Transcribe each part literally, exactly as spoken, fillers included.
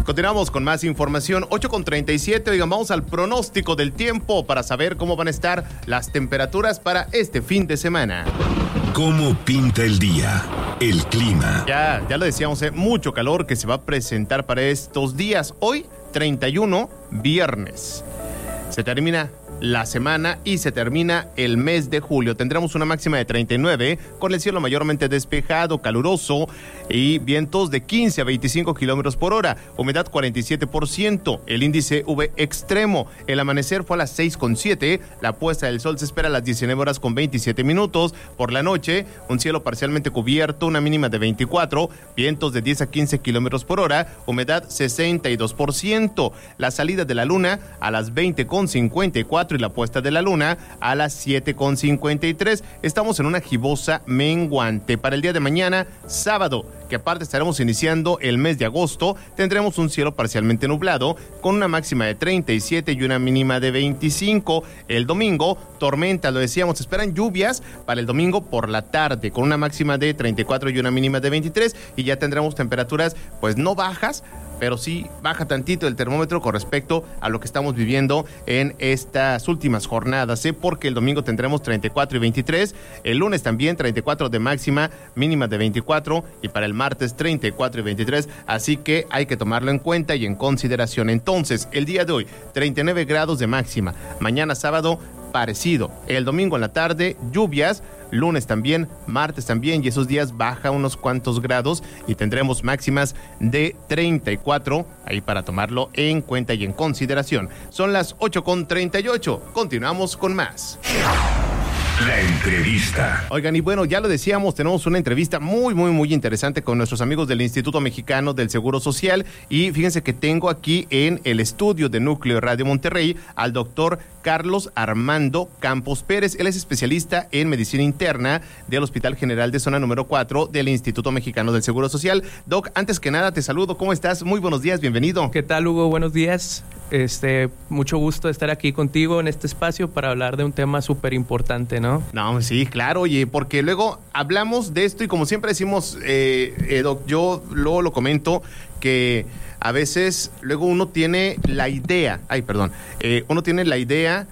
Continuamos con más información, ocho con treinta y siete. Oigan, vamos al pronóstico del tiempo para saber cómo van a estar las temperaturas para este fin de semana. ¿Cómo pinta el día? El clima. Ya, ya lo decíamos, ¿eh? Mucho calor que se va a presentar para estos días. Hoy, treinta y uno, viernes. Se termina la semana y se termina el mes de julio. Tendremos una máxima de treinta y nueve, con el cielo mayormente despejado, caluroso y vientos de quince a veinticinco kilómetros por hora. Humedad cuarenta y siete por ciento. El índice U V extremo. El amanecer fue a las seis con siete. La puesta del sol se espera a las diecinueve horas con veintisiete minutos. Por la noche, un cielo parcialmente cubierto, una mínima de veinticuatro, vientos de diez a quince kilómetros por hora, humedad sesenta y dos por ciento. La salida de la luna a las veinte con cincuenta y cuatro y la puesta de la luna a las siete con cincuenta y tres. Estamos en una gibosa menguante. Para el día de mañana, sábado, que aparte estaremos iniciando el mes de agosto, tendremos un cielo parcialmente nublado con una máxima de treinta y siete y una mínima de veinticinco. El domingo, tormenta, lo decíamos, esperan lluvias para el domingo por la tarde con una máxima de treinta y cuatro y una mínima de veintitrés, y ya tendremos temperaturas pues no bajas, pero sí baja tantito el termómetro con respecto a lo que estamos viviendo en estas últimas jornadas, ¿eh? Porque el domingo tendremos treinta y cuatro y veintitrés, el lunes también treinta y cuatro de máxima, mínima de veinticuatro, y para el martes treinta y cuatro y veintitrés, así que hay que tomarlo en cuenta y en consideración. Entonces, el día de hoy, treinta y nueve grados de máxima, mañana sábado parecido, el domingo en la tarde lluvias, lunes también, martes también, y esos días baja unos cuantos grados y tendremos máximas de treinta y cuatro, ahí para tomarlo en cuenta y en consideración. Son las ocho con treinta y ocho, continuamos con más. La entrevista. Oigan, y bueno, ya lo decíamos, tenemos una entrevista muy, muy, muy interesante con nuestros amigos del Instituto Mexicano del Seguro Social, y fíjense que tengo aquí en el estudio de Núcleo Radio Monterrey al doctor Carlos Armando Campos Pérez. Él es especialista en medicina interna del Hospital General de Zona número cuatro del Instituto Mexicano del Seguro Social. Doc, antes que nada te saludo, ¿cómo estás? Muy buenos días, bienvenido. ¿Qué tal, Hugo? Buenos días. Este, mucho gusto estar aquí contigo en este espacio para hablar de un tema súper importante, ¿no? No, sí, claro, oye, porque luego hablamos de esto y como siempre decimos, eh, eh, Doc, yo luego lo comento, que a veces luego uno tiene la idea, ay, perdón, eh, uno tiene la idea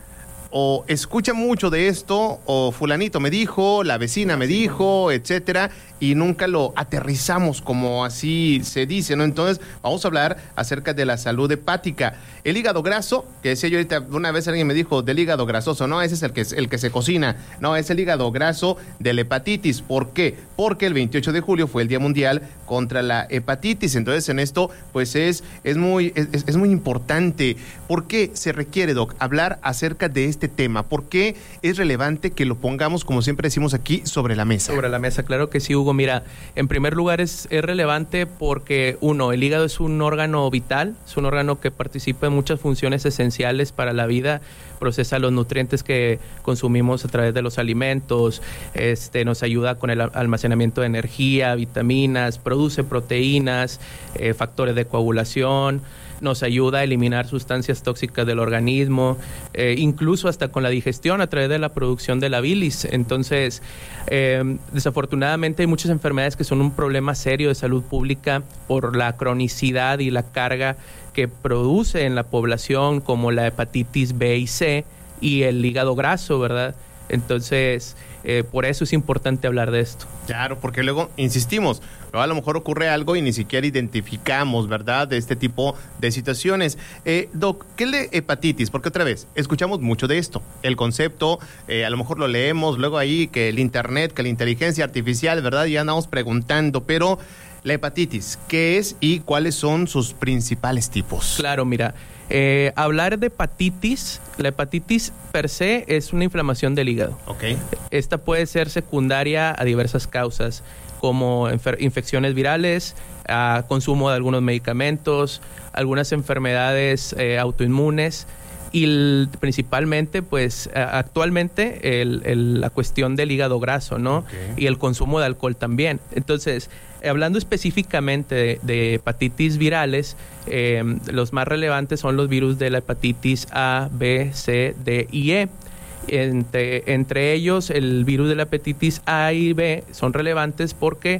o escucha mucho de esto, o fulanito me dijo, la vecina me dijo, etcétera, y nunca lo aterrizamos como así se dice, ¿no? Entonces, vamos a hablar acerca de la salud hepática. El hígado graso, que decía yo ahorita, una vez alguien me dijo del hígado grasoso, no, ese es el que, el que se cocina, no, es el hígado graso de la hepatitis. ¿Por qué? Porque el veintiocho de julio fue el Día Mundial contra la Hepatitis. Entonces, en esto, pues es, es, muy, es, es muy importante. ¿Por qué se requiere, Doc, hablar acerca de este tema? ¿Por qué es relevante que lo pongamos, como siempre decimos aquí, sobre la mesa? Sobre la mesa, claro que sí, Hugo. Mira, en primer lugar es, es relevante porque, uno, el hígado es un órgano vital, es un órgano que participa en muchas funciones esenciales para la vida, procesa los nutrientes que consumimos a través de los alimentos, este, nos ayuda con el almacenamiento de energía, vitaminas, produce proteínas, eh, factores de coagulación, nos ayuda a eliminar sustancias tóxicas del organismo, eh, incluso hasta con la digestión a través de la producción de la bilis. Entonces, eh, desafortunadamente hay muchas enfermedades que son un problema serio de salud pública por la cronicidad y la carga que produce en la población, como la hepatitis B y C y el hígado graso, ¿verdad? Entonces, eh, por eso es importante hablar de esto. Claro, porque luego, insistimos, luego a lo mejor ocurre algo y ni siquiera identificamos, ¿verdad?, de este tipo de situaciones. Eh, Doc, ¿qué es la hepatitis? Porque otra vez, escuchamos mucho de esto. El concepto, eh, a lo mejor lo leemos, luego ahí que el internet, que la inteligencia artificial, ¿verdad?, ya andamos preguntando, pero la hepatitis, ¿qué es y cuáles son sus principales tipos? Claro, mira, eh, hablar de hepatitis, la hepatitis per se es una inflamación del hígado. Okay. Esta puede ser secundaria a diversas causas, como infer- infecciones virales, a consumo de algunos medicamentos, algunas enfermedades eh, autoinmunes, y el, principalmente, pues, actualmente el, el, la cuestión del hígado graso, ¿no? Okay. Y el consumo de alcohol también. Entonces, hablando específicamente de, de hepatitis virales, eh, los más relevantes son los virus de la hepatitis A, B, C, D y E. Entre, entre ellos, el virus de la hepatitis A y B son relevantes porque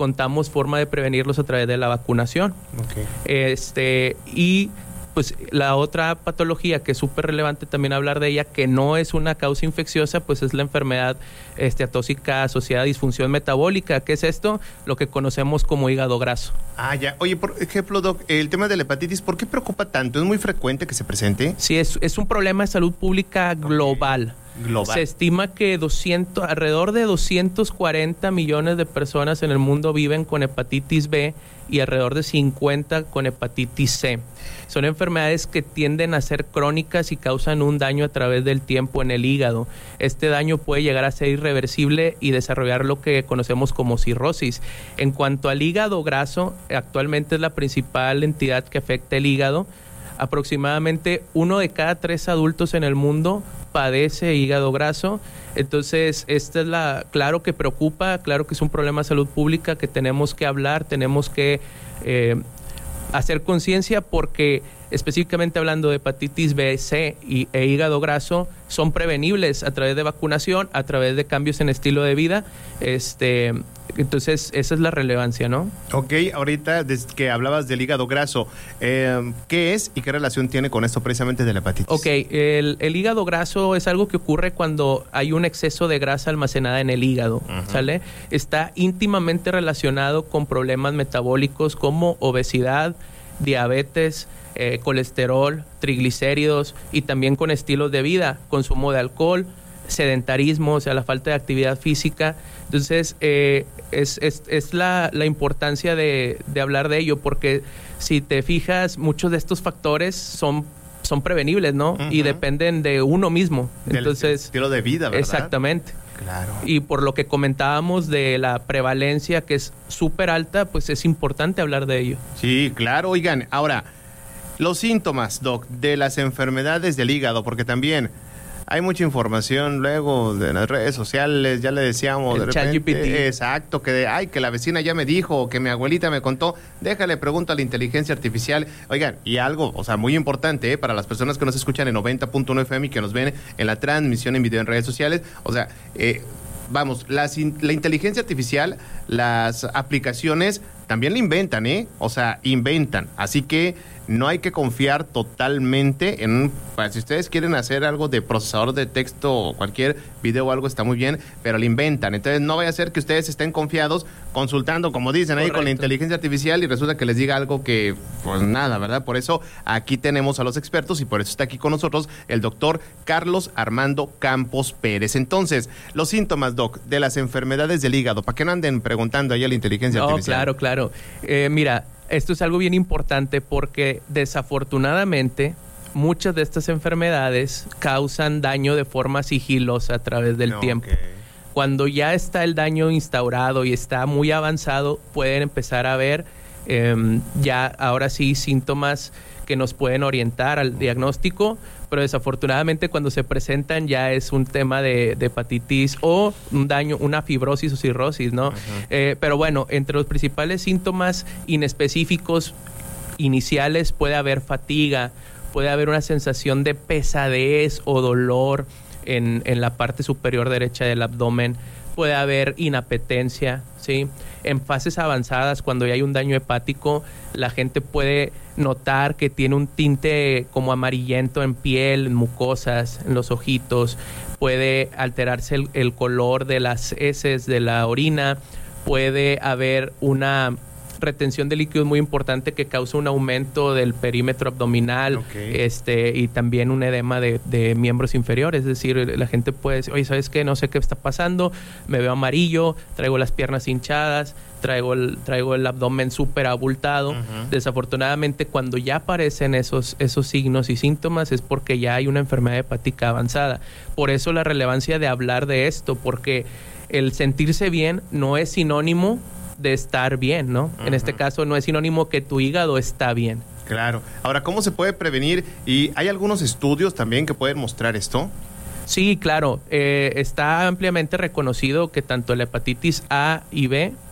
contamos forma de prevenirlos a través de la vacunación. Okay. Este, y pues la otra patología que es súper relevante también hablar de ella, que no es una causa infecciosa, pues es la enfermedad esteatóxica asociada a disfunción metabólica. ¿Qué es esto? Lo que conocemos como hígado graso. Ah, ya. Oye, por ejemplo, Doc, el tema de la hepatitis, ¿por qué preocupa tanto? ¿Es muy frecuente que se presente? Sí, es, es un problema de salud pública global. Okay. Global. Se estima que doscientos, alrededor de doscientos cuarenta millones de personas en el mundo viven con hepatitis B y alrededor de cincuenta con hepatitis C. Son enfermedades que tienden a ser crónicas y causan un daño a través del tiempo en el hígado. Este daño puede llegar a ser irreversible y desarrollar lo que conocemos como cirrosis. En cuanto al hígado graso, actualmente es la principal entidad que afecta el hígado. Aproximadamente uno de cada tres adultos en el mundo padece hígado graso. Entonces, esta es la, claro que preocupa, claro que es un problema de salud pública que tenemos que hablar, tenemos que eh, hacer conciencia, porque específicamente hablando de hepatitis B, C y, e hígado graso, son prevenibles a través de vacunación, a través de cambios en estilo de vida. Este, entonces, esa es la relevancia, ¿no? Ok, ahorita desde que hablabas del hígado graso, eh, ¿qué es y qué relación tiene con esto precisamente de la hepatitis? Ok, el, el hígado graso es algo que ocurre cuando hay un exceso de grasa almacenada en el hígado, uh-huh. ¿sale? Está íntimamente relacionado con problemas metabólicos como obesidad, diabetes, eh, colesterol, triglicéridos y también con estilos de vida, consumo de alcohol, sedentarismo, o sea, la falta de actividad física. Entonces, eh, es, es, es la, la importancia de, de hablar de ello, porque si te fijas, muchos de estos factores son, son prevenibles, ¿no? Uh-huh. Y dependen de uno mismo. Del Entonces, estilo de vida, ¿verdad? Exactamente. Claro. Y por lo que comentábamos de la prevalencia, que es súper alta, pues es importante hablar de ello. Sí, claro. Oigan, ahora, los síntomas, Doc, de las enfermedades del hígado, porque también hay mucha información luego de las redes sociales, ya le decíamos el de repente, exacto, que de, ay, que la vecina ya me dijo, que mi abuelita me contó, déjale, pregunto a la inteligencia artificial. Oigan, y algo, o sea, muy importante, ¿eh? Para las personas que nos escuchan en noventa punto uno F M y que nos ven en la transmisión en video en redes sociales, o sea, eh, vamos, las, la inteligencia artificial, las aplicaciones también la inventan, ¿eh? O sea, inventan, así que no hay que confiar totalmente en un... Si ustedes quieren hacer algo de procesador de texto o cualquier video o algo, está muy bien, pero lo inventan. Entonces no vaya a ser que ustedes estén confiados consultando, como dicen ahí, Correcto. Con la inteligencia artificial y resulta que les diga algo que, pues nada, ¿verdad? Por eso aquí tenemos a los expertos y por eso está aquí con nosotros el doctor Carlos Armando Campos Pérez. Entonces, los síntomas, Doc, de las enfermedades del hígado, para que no anden preguntando ahí a la inteligencia no, artificial. Claro, claro. Eh, mira, esto es algo bien importante porque desafortunadamente muchas de estas enfermedades causan daño de forma sigilosa a través del no, tiempo. Okay. Cuando ya está el daño instaurado y está muy avanzado, pueden empezar a ver eh, ya ahora sí síntomas que nos pueden orientar al diagnóstico, pero desafortunadamente cuando se presentan ya es un tema de, de hepatitis o un daño, una fibrosis o cirrosis, ¿no? Uh-huh. Eh, pero bueno, entre los principales síntomas inespecíficos iniciales puede haber fatiga, puede haber una sensación de pesadez o dolor en, en la parte superior derecha del abdomen, puede haber inapetencia, ¿sí? En fases avanzadas, cuando ya hay un daño hepático, la gente puede notar que tiene un tinte como amarillento en piel, en mucosas, en los ojitos, puede alterarse el, el color de las heces, de la orina, puede haber una retención de líquidos muy importante que causa un aumento del perímetro abdominal, okay. este y también un edema de, de miembros inferiores. Es decir, la gente puede decir, oye, ¿sabes qué? No sé qué está pasando, me veo amarillo, traigo las piernas hinchadas, traigo el, traigo el abdomen súper abultado. Uh-huh. Desafortunadamente, cuando ya aparecen esos, esos signos y síntomas es porque ya hay una enfermedad hepática avanzada. Por eso la relevancia de hablar de esto, porque el sentirse bien no es sinónimo de estar bien, ¿no? Uh-huh. En este caso no es sinónimo que tu hígado está bien. Claro. Ahora, ¿cómo se puede prevenir? ¿Y hay algunos estudios también que pueden mostrar esto? Sí, claro. Eh, está ampliamente reconocido que tanto la hepatitis A y B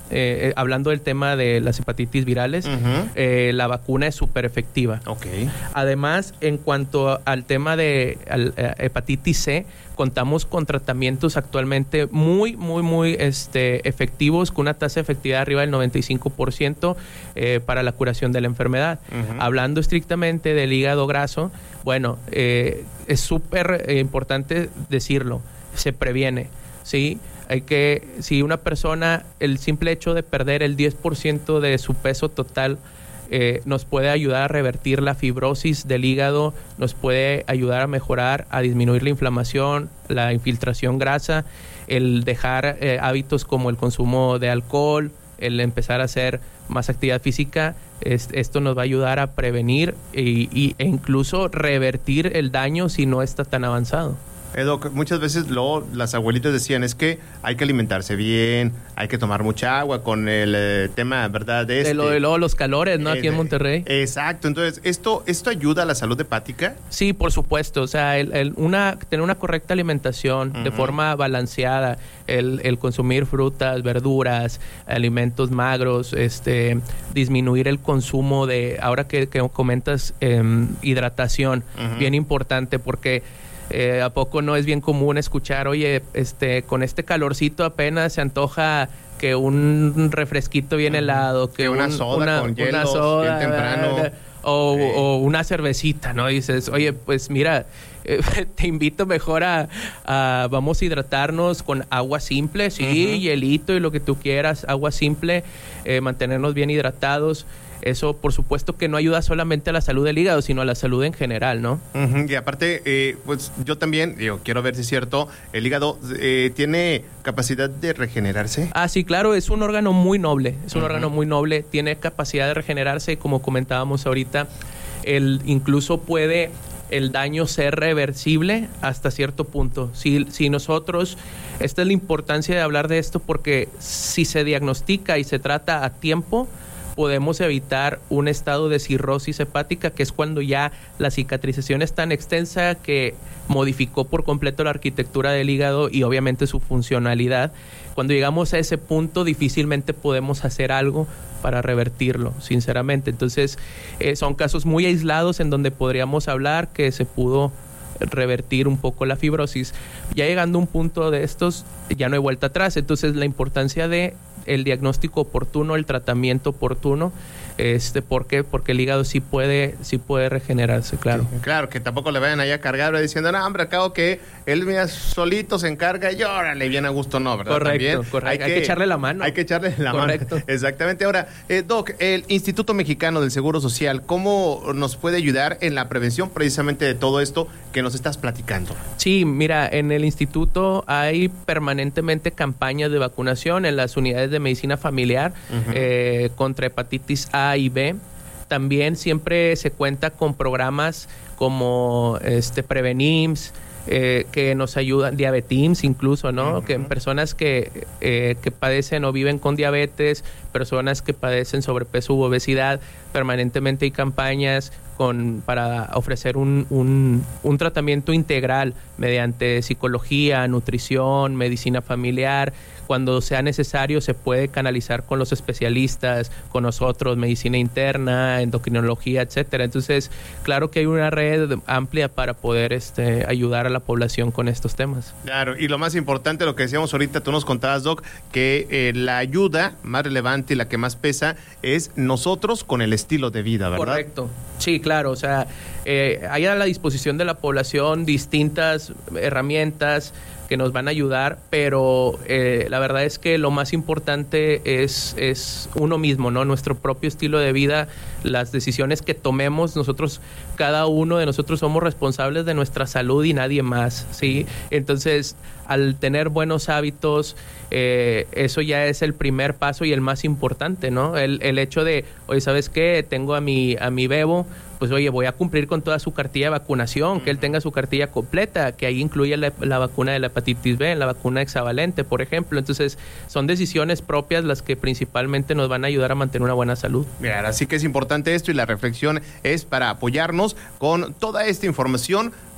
eh, hablando del tema de las hepatitis virales, uh-huh. eh, la vacuna es súper efectiva. Okay. Además, en cuanto al tema de al, eh, hepatitis C, contamos con tratamientos actualmente muy, muy, muy este, efectivos, con una tasa de efectividad arriba del noventa y cinco por ciento eh, para la curación de la enfermedad. Uh-huh. Hablando estrictamente del hígado graso, bueno, eh, es súper eh, importante decirlo, se previene, ¿sí? Hay que, si una persona, el simple hecho de perder el diez por ciento de su peso total, Eh, nos puede ayudar a revertir la fibrosis del hígado, nos puede ayudar a mejorar, a disminuir la inflamación, la infiltración grasa, el dejar eh, hábitos como el consumo de alcohol, el empezar a hacer más actividad física. Es, esto nos va a ayudar a prevenir y, y, e incluso revertir el daño si no está tan avanzado. Eh, Doc, muchas veces lo, las abuelitas decían es que hay que alimentarse bien, hay que tomar mucha agua con el eh, tema, ¿verdad? De, este, de lo de lo, los calores, ¿no? Eh, Aquí en Monterrey. Exacto. Entonces, ¿esto esto ayuda a la salud hepática? Sí, por supuesto. O sea, el, el, una tener una correcta alimentación uh-huh. de forma balanceada, el, el consumir frutas, verduras, alimentos magros, este, disminuir el consumo de, ahora que, que comentas, eh, hidratación, uh-huh. bien importante porque Eh, ¿a poco no es bien común escuchar, oye, este, con este calorcito apenas se antoja que un refresquito bien helado, que, que una un, soda una, con hielos, una soda, bien temprano, o, sí. o una cervecita, ¿no? Dices, oye, pues mira, eh, te invito mejor a, a, vamos a hidratarnos con agua simple, sí, uh-huh. hielito y lo que tú quieras, agua simple, eh, mantenernos bien hidratados. Eso, por supuesto, que no ayuda solamente a la salud del hígado, sino a la salud en general, ¿no? Uh-huh. Y aparte, eh, pues yo también, digo, quiero ver si es cierto, el hígado eh, tiene capacidad de regenerarse. Ah, sí, claro, es un órgano muy noble, es un uh-huh. órgano muy noble, tiene capacidad de regenerarse, como comentábamos ahorita, el, incluso puede el daño ser reversible hasta cierto punto. Si, si nosotros, esta es la importancia de hablar de esto, porque si se diagnostica y se trata a tiempo, podemos evitar un estado de cirrosis hepática, que es cuando ya la cicatrización es tan extensa que modificó por completo la arquitectura del hígado y obviamente su funcionalidad. Cuando llegamos a ese punto, difícilmente podemos hacer algo para revertirlo, sinceramente. Entonces, eh, son casos muy aislados en donde podríamos hablar que se pudo revertir un poco la fibrosis. Ya llegando a un punto de estos, ya no hay vuelta atrás. Entonces, la importancia de el diagnóstico oportuno, el tratamiento oportuno, este, ¿por qué? Porque el hígado sí puede, sí puede regenerarse, claro. Sí, claro, que tampoco le vayan allá a cargar diciendo, no, hombre, acabo que él mira, solito se encarga y órale, bien a gusto, no, ¿verdad? Correcto, También correcto. Hay, hay, que, que echarle la mano. Hay que echarle la correcto. mano. Exactamente. Ahora, eh, Doc, el Instituto Mexicano del Seguro Social, ¿cómo nos puede ayudar en la prevención precisamente de todo esto que nos estás platicando? Sí, mira, en el instituto hay permanentemente campañas de vacunación en las unidades de medicina familiar uh-huh. eh, contra hepatitis A y B. También siempre se cuenta con programas como este Prevenims, eh, que nos ayudan, Diabetims incluso, ¿no? Uh-huh. Que en personas que, eh, que padecen o viven con diabetes, personas que padecen sobrepeso u obesidad, permanentemente hay campañas con, para ofrecer un, un, un tratamiento integral mediante psicología, nutrición, medicina familiar. Cuando sea necesario se puede canalizar con los especialistas, con nosotros, medicina interna, endocrinología, etcétera. Entonces, claro que hay una red amplia para poder este, ayudar a la población con estos temas. Claro, y lo más importante, lo que decíamos ahorita, tú nos contabas, Doc, que eh, la ayuda más relevante y la que más pesa es nosotros con el estilo de vida, ¿verdad? Correcto. Sí, claro. O sea, eh, hay a la disposición de la población distintas herramientas que nos van a ayudar, pero eh, la verdad es que lo más importante es, es uno mismo, ¿no? Nuestro propio estilo de vida, las decisiones que tomemos, nosotros, cada uno de nosotros somos responsables de nuestra salud y nadie más, ¿sí? Entonces, al tener buenos hábitos, eh, eso ya es el primer paso y el más importante, ¿no? El, el hecho de, oye, ¿sabes qué? Tengo a mi, a mi bebo, pues oye, voy a cumplir con toda su cartilla de vacunación, uh-huh. que él tenga su cartilla completa, que ahí incluye la, la vacuna de la hepatitis B, la vacuna hexavalente, por ejemplo. Entonces, son decisiones propias las que principalmente nos van a ayudar a mantener una buena salud. Mira, así que es importante esto y la reflexión es para apoyarnos con toda esta información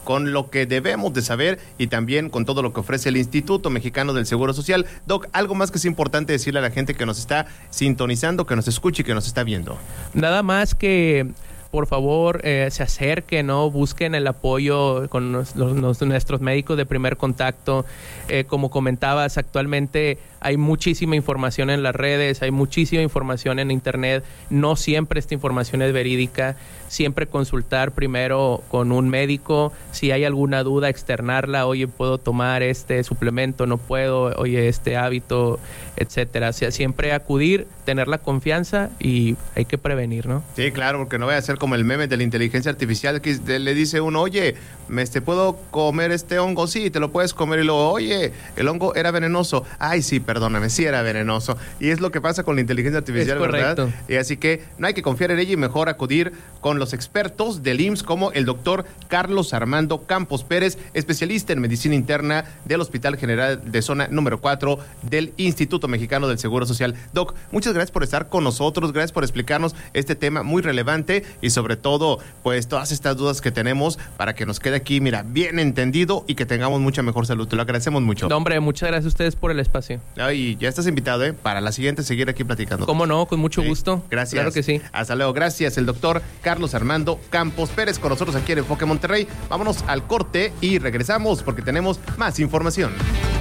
con lo que debemos de saber y también con todo lo que ofrece el Instituto Mexicano del Seguro Social. Doc, algo más que es importante decirle a la gente que nos está sintonizando, que nos escuche y que nos está viendo. Nada más que, por favor, eh, se acerquen, ¿no? Busquen el apoyo con los, los, nuestros médicos de primer contacto. Eh, como comentabas, actualmente hay muchísima información en las redes, hay muchísima información en internet. No siempre esta información es verídica. Siempre consultar primero con un médico. Si hay alguna duda, externarla. Oye, ¿puedo tomar este suplemento? No puedo. Oye, este hábito, etcétera. O sea, siempre acudir, tener la confianza y hay que prevenir, ¿no? Sí, claro, porque no vaya a ser como el meme de la inteligencia artificial que le dice uno, oye, este, ¿puedo comer este hongo? Sí, te lo puedes comer. Y luego, oye, el hongo era venenoso. Ay, sí, perdóname, sí era venenoso. Y es lo que pasa con la inteligencia artificial, es correcto, ¿verdad? Y así que no hay que confiar en ella y mejor acudir con los expertos del I M S S como el doctor Carlos Armando Campos Pérez, especialista en medicina interna del Hospital General de Zona número cuatro del Instituto Mexicano del Seguro Social. Doc, muchas gracias por estar con nosotros, gracias por explicarnos este tema muy relevante y sobre todo, pues todas estas dudas que tenemos para que nos quede aquí, mira, bien entendido y que tengamos mucha mejor salud. Te lo agradecemos mucho. No, hombre, muchas gracias a ustedes por el espacio. Y ya estás invitado, ¿eh? Para la siguiente seguir aquí platicando. ¿Cómo no? Con mucho sí. gusto. Gracias. Claro que sí. Hasta luego. Gracias, el doctor Carlos Armando Campos Pérez con nosotros aquí en Enfoque Monterrey. Vámonos al corte y regresamos porque tenemos más información.